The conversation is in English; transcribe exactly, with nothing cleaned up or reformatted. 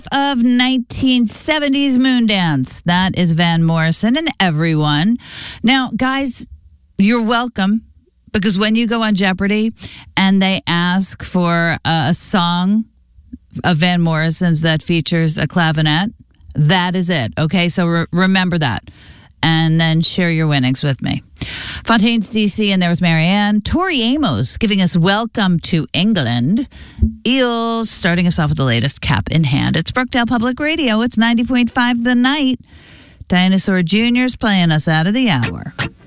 Of nineteen seventies Moondance. That is Van Morrison and Everyone. Now, guys, you're welcome, because when you go on Jeopardy and they ask for a, a song of Van Morrison's that features a clavinet, that is it. Okay, so re- remember that. And then share your winnings with me. Fontaine's D C, and there was Marianne. Tori Amos giving us Welcome to England. Eels starting us off with the latest Cap in Hand. It's Brookdale Public Radio. It's ninety point five The Night. Dinosaur Junior's playing us out of the hour.